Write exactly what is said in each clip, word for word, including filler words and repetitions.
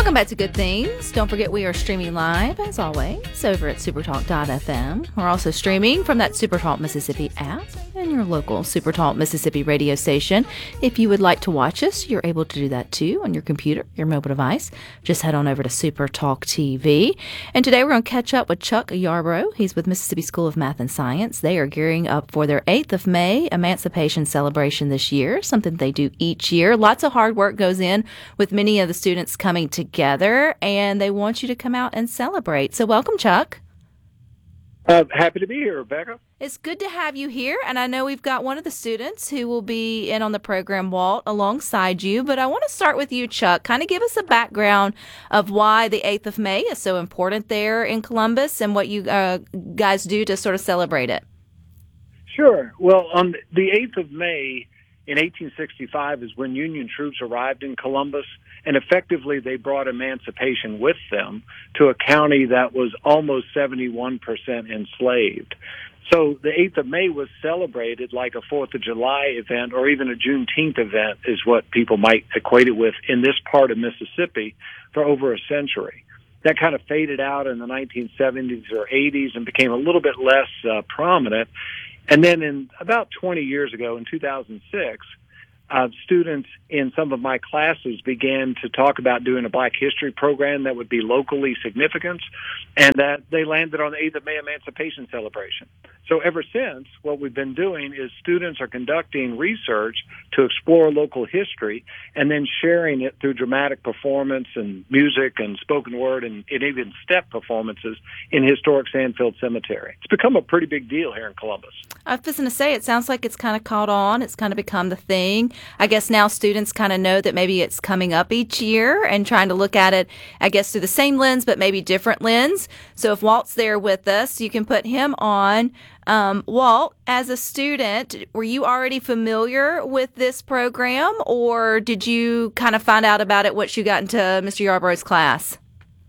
Welcome back to Good Things. Don't forget we are streaming live, as always, over at supertalk dot f m. We're also streaming from that Supertalk Mississippi app and your local Supertalk Mississippi radio station. If you would like to watch us, you're able to do that too on your computer, your mobile device. Just head on over to Supertalk T V. And today we're going to catch up with Chuck Yarbrough. He's with Mississippi School of Math and Science. They are gearing up for their eighth of May Emancipation Celebration this year, something they do each year. Lots of hard work goes in with many of the students coming together, and they want you to come out and celebrate. So welcome, Chuck. Uh, happy to be here, Rebecca. It's good to have you here, and I know we've got one of the students who will be in on the program, Walt, alongside you, but I want to start with you, Chuck. Kind of give us a background of why the eighth of May is so important there in Columbus and what you uh, guys do to sort of celebrate it. Sure. Well, on the eighth of May in eighteen sixty-five is when Union troops arrived in Columbus, and effectively they brought emancipation with them to a county that was almost seventy-one percent enslaved. So the eighth of May was celebrated like a fourth of July event or even a Juneteenth event is what people might equate it with in this part of Mississippi for over a century. That kind of faded out in the nineteen seventies or eighties and became a little bit less uh, prominent. And then in about twenty years ago, in two thousand six, uh, students in some of my classes began to talk about doing a Black History program that would be locally significant, and that they landed on the eighth of May Emancipation Celebration. So ever since, what we've been doing is students are conducting research to explore local history and then sharing it through dramatic performance and music and spoken word and, and even step performances in historic Sandfield Cemetery. It's become a pretty big deal here in Columbus. I was just going to say, it sounds like it's kind of caught on. It's kind of become the thing. I guess now students kind of know that maybe it's coming up each year and trying to look at it, I guess, through the same lens, but maybe different lens. So if Walt's there with us, you can put him on. Um, Walt, as a student, were you already familiar with this program, or did you kind of find out about it once you got into Mister Yarbrough's class?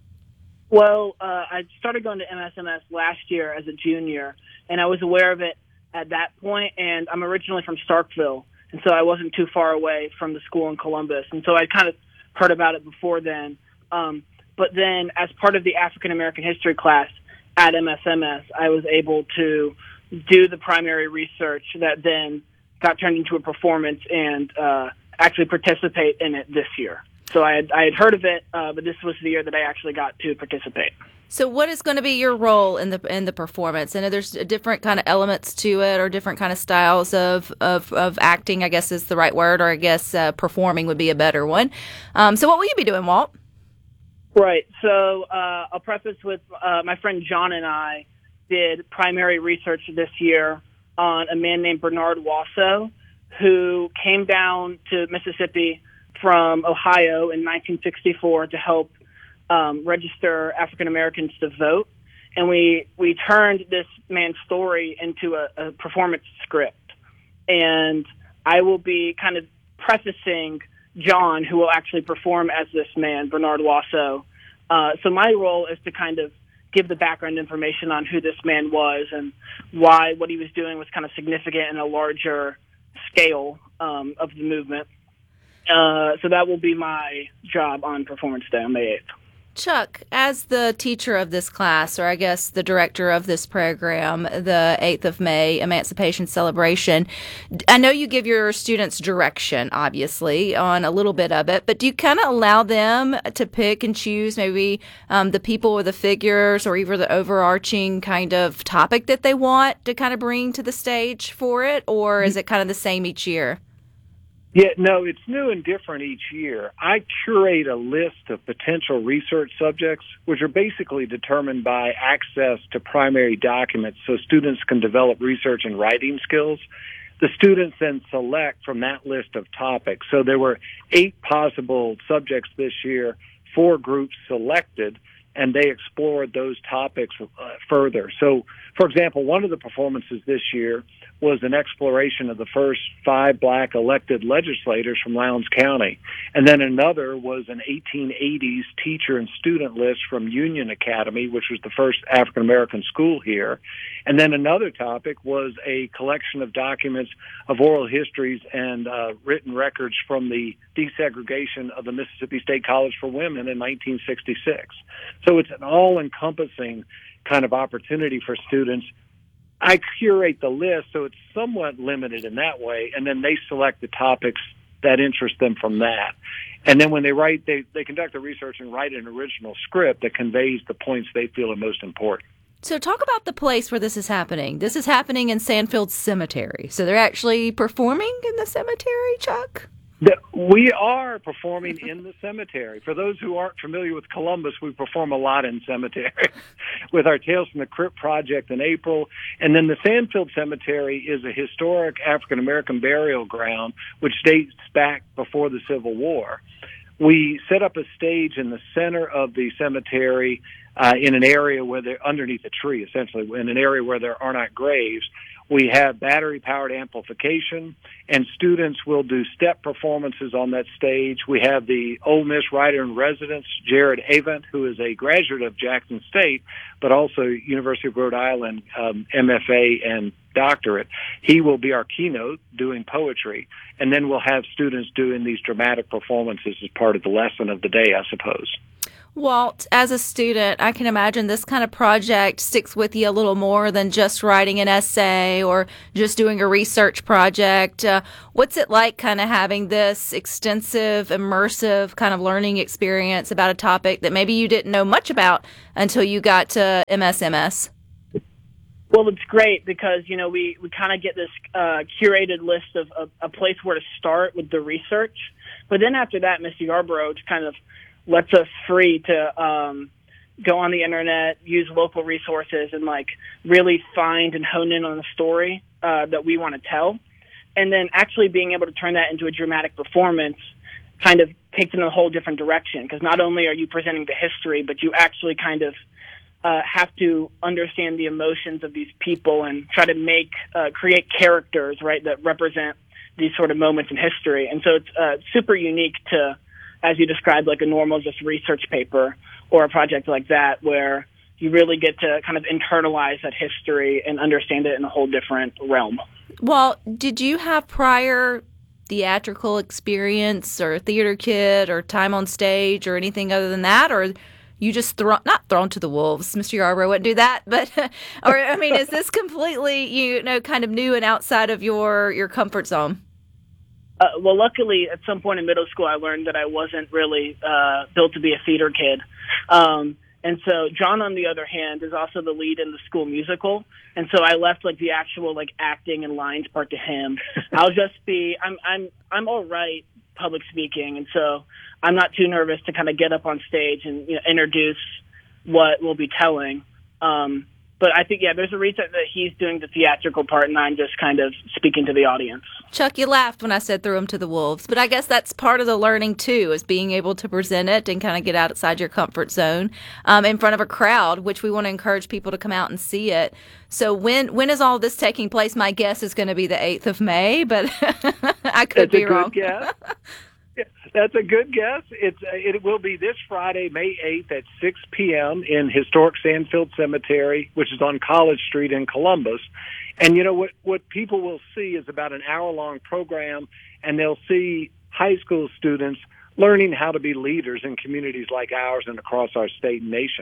Well, uh, I started going to M S M S last year as a junior, and I was aware of it at that point, and I'm originally from Starkville, and so I wasn't too far away from the school in Columbus, and so I kind of heard about it before then. Um, but then as part of the African American history class at M S M S, I was able to do the primary research that then got turned into a performance and uh, actually participate in it this year. So I had, I had heard of it, uh, but this was the year that I actually got to participate. So what is going to be your role in the in the performance? I know there's different kind of elements to it, or different kind of styles of, of, of acting, I guess is the right word, or I guess uh, performing would be a better one. Um, so what will you be doing, Walt? Right. So uh, I'll preface with uh, my friend John and I did primary research this year on a man named Bernard Wasso, who came down to Mississippi from Ohio in nineteen sixty-four to help um, register African Americans to vote. And we, we turned this man's story into a, a performance script. And I will be kind of prefacing John, who will actually perform as this man, Bernard Wasso. Uh, so my role is to kind of give the background information on who this man was and why what he was doing was kind of significant in a larger scale um, of the movement. Uh, so that will be my job on Performance Day on May eighth. Chuck, as the teacher of this class, or I guess the director of this program, the eighth of May Emancipation Celebration, I know you give your students direction, obviously, on a little bit of it, but do you kind of allow them to pick and choose maybe um, the people or the figures or even the overarching kind of topic that they want to kind of bring to the stage for it, or is it kind of the same each year? Yeah, no, it's new and different each year. I curate a list of potential research subjects, which are basically determined by access to primary documents so students can develop research and writing skills. The students then select from that list of topics. So there were eight possible subjects this year, four groups selected, and they explored those topics uh, further. So, for example, one of the performances this year was an exploration of the first five black elected legislators from Lowndes County. And then another was an eighteen eighties teacher and student list from Union Academy, which was the first African-American school here. And then another topic was a collection of documents of oral histories and uh, written records from the desegregation of the Mississippi State College for Women in nineteen sixty-six. So it's an all-encompassing kind of opportunity for students. I curate the list, so it's somewhat limited in that way, and then they select the topics that interest them from that. And then when they write, they, they conduct the research and write an original script that conveys the points they feel are most important. So talk about the place where this is happening. This is happening in Sandfield Cemetery. So they're actually performing in the cemetery, Chuck? The, we are performing in the cemetery. For those who aren't familiar with Columbus, we perform a lot in cemetery with our Tales from the Crypt project in April. And then the Sandfield Cemetery is a historic African-American burial ground which dates back before the Civil War. We set up a stage in the center of the cemetery uh, in an area where they're underneath a tree, essentially, in an area where there are not graves. We have battery-powered amplification, and students will do step performances on that stage. We have the Ole Miss writer-in-residence, Jared Avent, who is a graduate of Jackson State, but also University of Rhode Island um, M F A and doctorate. He will be our keynote doing poetry, and then we'll have students doing these dramatic performances as part of the lesson of the day, I suppose. Walt, as a student, I can imagine this kind of project sticks with you a little more than just writing an essay or just doing a research project. Uh, what's it like kind of having this extensive, immersive kind of learning experience about a topic that maybe you didn't know much about until you got to M S M S? Well, it's great because, you know, we, we kind of get this uh, curated list of, of a place where to start with the research. But then after that, Mister Yarborough kind of lets us free to um, go on the internet, use local resources, and like really find and hone in on the story uh, that we want to tell. And then actually being able to turn that into a dramatic performance kind of takes it in a whole different direction, because not only are you presenting the history, but you actually kind of uh, have to understand the emotions of these people and try to make, uh, create characters, right, that represent these sort of moments in history. And so it's uh, super unique to, as you described, like a normal just research paper or a project like that, where you really get to kind of internalize that history and understand it in a whole different realm. Well, did you have prior theatrical experience or theater kid or time on stage or anything other than that? Or you just thrown, not thrown to the wolves, Mister Yarborough wouldn't do that, but, or, I mean, is this completely, you know, kind of new and outside of your, your comfort zone? Uh, well, luckily, at some point in middle school, I learned that I wasn't really uh, built to be a theater kid. Um, and so John, on the other hand, is also the lead in the school musical. And so I left like the actual like acting and lines part to him. I'll just be, I'm, I'm, I'm all right public speaking. And so I'm not too nervous to kind of get up on stage and, you know, introduce what we'll be telling. Um, But I think, yeah, there's a reason that he's doing the theatrical part and I'm just kind of speaking to the audience. Chuck, you laughed when I said throw him to the wolves, but I guess that's part of the learning, too, is being able to present it and kind of get outside your comfort zone um, in front of a crowd, which we want to encourage people to come out and see it. So when when is all this taking place? My guess is going to be the eighth of May, but I could that's be a good wrong. Guess. That's a good guess. It's uh, it will be this Friday, May eighth at six p.m. in historic Sandfield Cemetery, which is on College Street in Columbus. And you know what, what people will see is about an hour-long program, and they'll see high school students learning how to be leaders in communities like ours and across our state and nation.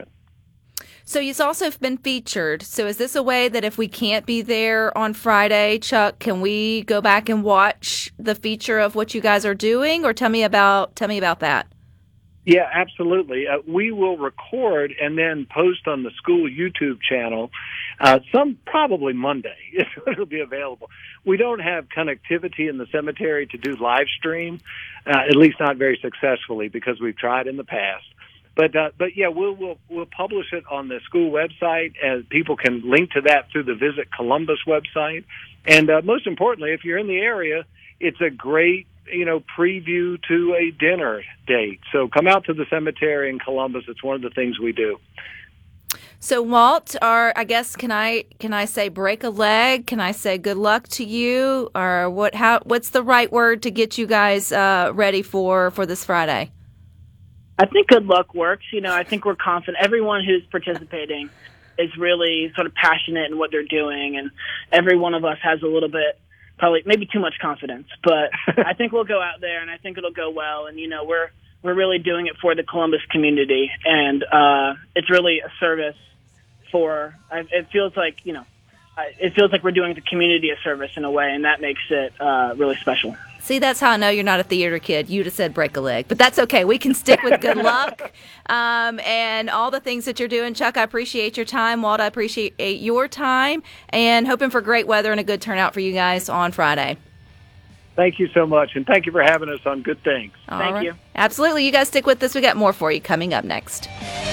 So you've also been featured. So is this a way that if we can't be there on Friday, Chuck, can we go back and watch the feature of what you guys are doing? Or tell me about tell me about that. Yeah, absolutely. Uh, we will record and then post on the school YouTube channel. Uh, some probably Monday it'll be available. We don't have connectivity in the cemetery to do live stream, uh, at least not very successfully, because we've tried in the past. But uh, but yeah, we'll we'll we'll publish it on the school website, as people can link to that through the Visit Columbus website. And uh, most importantly, if you're in the area, it's a great you know, preview to a dinner date. So come out to the cemetery in Columbus. It's one of the things we do. So Walt, or I guess can I can I say break a leg? Can I say good luck to you, or what? How? What's the right word to get you guys uh, ready for for this Friday? I think good luck works. You know, I think we're confident. Everyone who's participating is really sort of passionate in what they're doing, and every one of us has a little bit, probably maybe too much confidence. But I think we'll go out there, and I think it'll go well. And you know, we're we're really doing it for the Columbus community, and uh, it's really a service. For it feels like you know, it feels like we're doing the community a service in a way, and that makes it uh, really special. See, that's how I know you're not a theater kid. You'd have said break a leg, but that's okay. We can stick with good luck um, and all the things that you're doing. Chuck, I appreciate your time. Walt, I appreciate your time, and hoping for great weather and a good turnout for you guys on Friday. Thank you so much, and thank you for having us on Good Things. All Thank right. you. Absolutely. You guys stick with us. We got more for you coming up next.